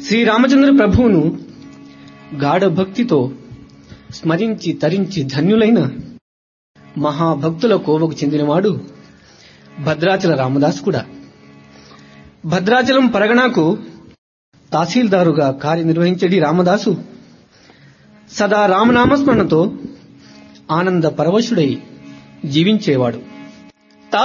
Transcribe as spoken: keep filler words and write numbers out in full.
శ్రీరామచంద్ర ప్రభువును గాఢ భక్తితో స్మరించి తరించి ధన్యులైన మహాభక్తుల కోవకు చెందినవాడు భద్రాచల రామదాసు కూడా. భద్రాచలం పరగణకు తహసీల్దారుగా కార్యనిర్వహించేటి రామదాసు సదా రామనామస్మరణతో ఆనంద పరవశుడై జీవించేవాడు.